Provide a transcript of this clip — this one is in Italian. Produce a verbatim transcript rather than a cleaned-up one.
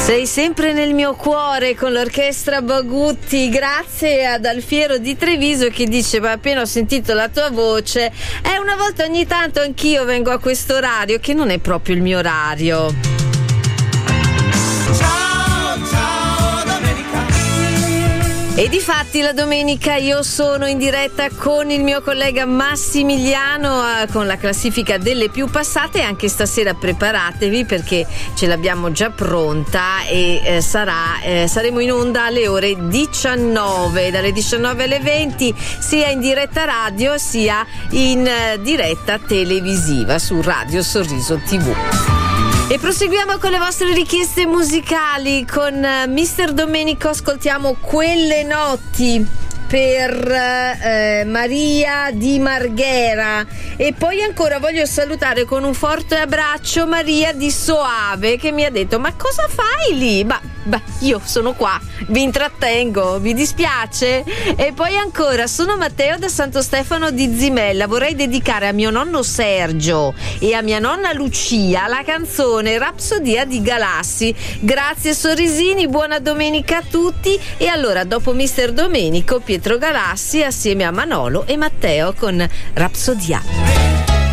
Sei sempre nel mio cuore con l'orchestra Bagutti, grazie ad Alfiero di Treviso che dice: ma appena ho sentito la tua voce, è una volta ogni tanto anch'io vengo a questo orario che non è proprio il mio orario. Ciao, ciao domenica. E difatti la domenica io sono in diretta con il mio collega Massimiliano eh, con la classifica delle più passate. Anche stasera preparatevi perché ce l'abbiamo già pronta e eh, sarà, eh, saremo in onda alle ore diciannove, dalle diciannove alle venti, sia in diretta radio sia in eh, diretta televisiva su Radio Sorriso tivù. E proseguiamo con le vostre richieste musicali. Con mister Domenico ascoltiamo Quelle notti per eh, Maria di Marghera, e poi ancora voglio salutare con un forte abbraccio Maria di Soave che mi ha detto: ma cosa fai lì? Ma beh, io sono qua, vi intrattengo, vi dispiace? E poi ancora sono Matteo da Santo Stefano di Zimella, vorrei dedicare a mio nonno Sergio e a mia nonna Lucia la canzone Rapsodia di Galassi. Grazie sorrisini, buona domenica a tutti. E allora dopo mister Domenico, Pietro Galassi assieme a Manolo e Matteo con Rapsodia.